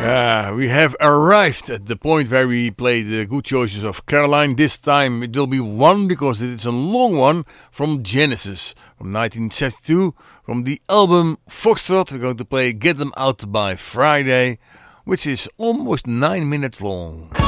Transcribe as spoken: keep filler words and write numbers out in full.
Uh, we have arrived at the point where we play the good choices of Caroline. This time it will be one because it is a long one from Genesis from nineteen seventy-two. From the album Foxtrot, we're going to play Get Them Out by Friday, which is almost nine minutes long.